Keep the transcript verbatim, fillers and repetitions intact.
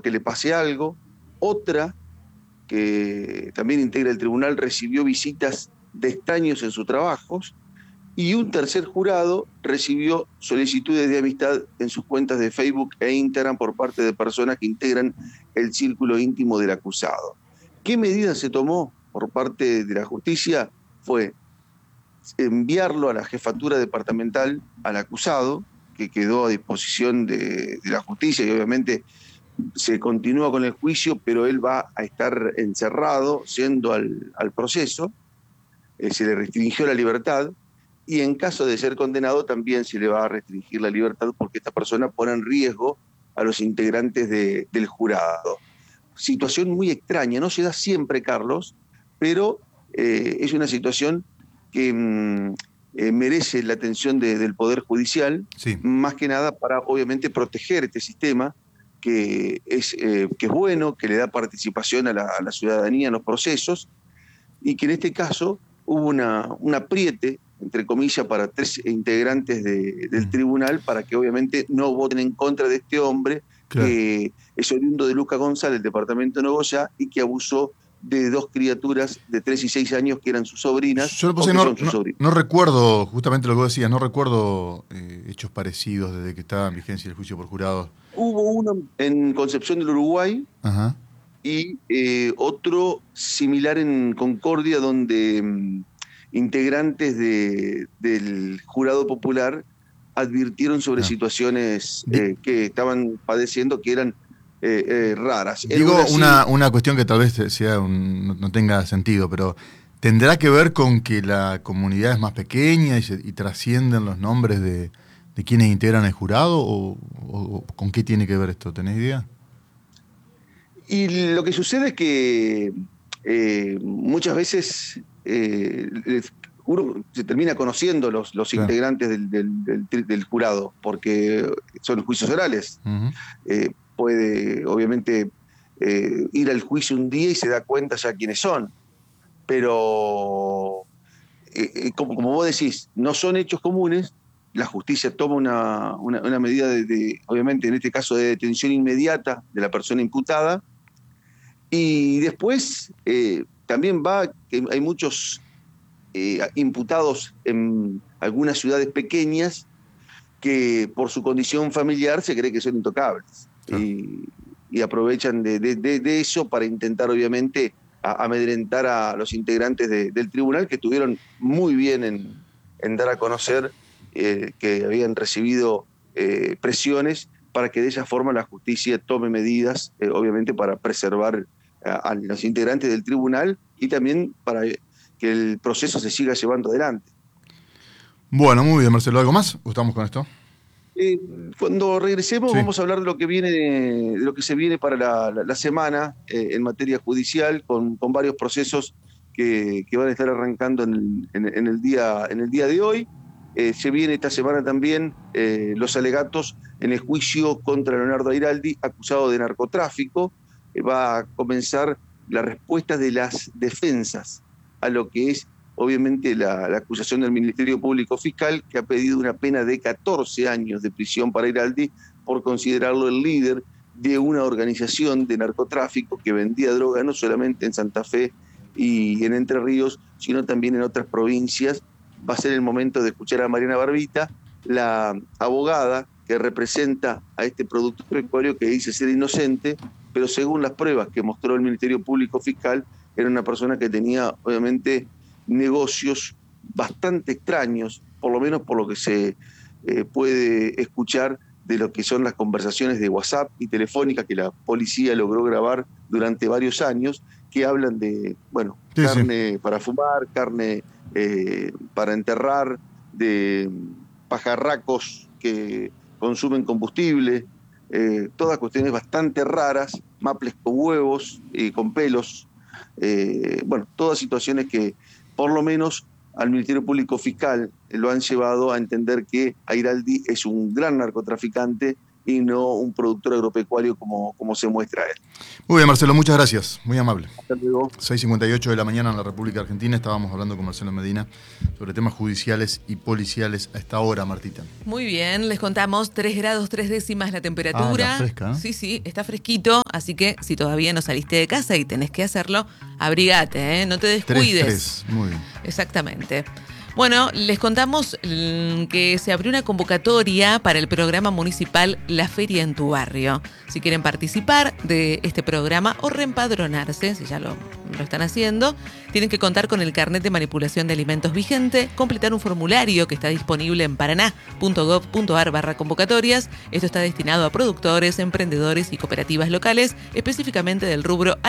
que le pase algo. Otra, que también integra el tribunal, recibió visitas de extraños en sus trabajos. Y un tercer jurado recibió solicitudes de amistad en sus cuentas de Facebook e Instagram por parte de personas que integran el círculo íntimo del acusado. ¿Qué medida se tomó por parte de la justicia? Fue enviarlo a la jefatura departamental al acusado, que quedó a disposición de, de la justicia, y obviamente se continúa con el juicio, pero él va a estar encerrado, yendo al, al proceso, eh, se le restringió la libertad, y en caso de ser condenado también se le va a restringir la libertad porque esta persona pone en riesgo a los integrantes de, del jurado. Situación muy extraña, no se da siempre, Carlos, pero eh, es una situación que mmm, eh, merece la atención de, del Poder Judicial, sí. más que nada para obviamente proteger este sistema que es, eh, que es bueno, que le da participación a la, a la ciudadanía en los procesos, y que en este caso hubo una, un apriete, entre comillas, para tres integrantes de, del mm. tribunal para que obviamente no voten en contra de este hombre, claro, que es oriundo de Luca González, del departamento de Nogoyá, y que abusó de dos criaturas de tres y seis años que eran sus sobrinas. Yo lo puse, no, no, no recuerdo, justamente lo que vos decías, no recuerdo eh, hechos parecidos desde que estaba en vigencia el juicio por jurados. Hubo uno en Concepción del Uruguay. Ajá. Y eh, otro similar en Concordia, donde um, integrantes de, del jurado popular advirtieron sobre ah. situaciones eh, que estaban padeciendo que eran eh, eh, raras. Digo una, una, una cuestión que tal vez sea un, no tenga sentido, pero ¿tendrá que ver con que la comunidad es más pequeña y, se, y trascienden los nombres de, de quienes integran el jurado? O, o, o con qué tiene que ver esto? ¿Tenés idea? Y lo que sucede es que eh, muchas veces eh, uno se termina conociendo los, los claro. integrantes del, del, del, del jurado, porque son juicios orales. Uh-huh. Eh, puede, obviamente, eh, ir al juicio un día y se da cuenta ya quiénes son. Pero, eh, como, como vos decís, no son hechos comunes. La justicia toma una, una, una medida, de, de, obviamente, en este caso, de detención inmediata de la persona imputada. Y después eh, también va que hay muchos eh, imputados en algunas ciudades pequeñas que por su condición familiar se cree que son intocables. Sí. Y, y aprovechan de, de, de eso para intentar, obviamente, a, amedrentar a los integrantes de, del tribunal, que estuvieron muy bien en, en dar a conocer eh, que habían recibido eh, presiones para que de esa forma la justicia tome medidas, eh, obviamente, para preservar a los integrantes del tribunal y también para que el proceso se siga llevando adelante. Bueno, muy bien, Marcelo. ¿Algo más? ¿O estamos con esto? Eh, cuando regresemos sí. vamos a hablar de lo que viene, de lo que se viene para la, la, la semana eh, en materia judicial, con, con varios procesos que, que van a estar arrancando en el, en, en el, día, en el día de hoy. Eh, se viene esta semana también eh, los alegatos en el juicio contra Leonardo Airaldi, acusado de narcotráfico. Va a comenzar la respuesta de las defensas a lo que es, obviamente, la, la acusación del Ministerio Público Fiscal, que ha pedido una pena de catorce años de prisión para Airaldi por considerarlo el líder de una organización de narcotráfico que vendía droga no solamente en Santa Fe y en Entre Ríos, sino también en otras provincias. Va a ser el momento de escuchar a Mariana Barbita, la abogada que representa a este productor pecuario que dice ser inocente, pero según las pruebas que mostró el Ministerio Público Fiscal, era una persona que tenía, obviamente, negocios bastante extraños, por lo menos por lo que se eh, puede escuchar de lo que son las conversaciones de WhatsApp y telefónicas que la policía logró grabar durante varios años, que hablan de, bueno, sí, carne sí. para fumar, carne eh, para enterrar, de pajarracos que consumen combustible, Eh, todas cuestiones bastante raras, maples con huevos y eh, con pelos, eh, bueno, todas situaciones que por lo menos al Ministerio Público Fiscal lo han llevado a entender que Airaldi es un gran narcotraficante y no un productor agropecuario como, como se muestra él. Muy bien, Marcelo, muchas gracias, muy amable. Hasta luego. seis cincuenta y ocho de la mañana en la República Argentina, estábamos hablando con Marcelo Medina sobre temas judiciales y policiales a esta hora, Martita. Muy bien, les contamos tres grados tres décimas la temperatura. Ah, está fresca, ¿eh? Sí, sí, está fresquito, así que si todavía no saliste de casa y tenés que hacerlo, abrigate, ¿eh? No te descuides. tres, tres, muy bien. Exactamente. Bueno, les contamos mm, que se abrió una convocatoria para el programa municipal La Feria en tu Barrio. Si quieren participar de este programa o reempadronarse, si ya lo, lo están haciendo, tienen que contar con el carnet de manipulación de alimentos vigente, completar un formulario que está disponible en paraná punto gov punto ar barra convocatorias. Esto está destinado a productores, emprendedores y cooperativas locales, específicamente del rubro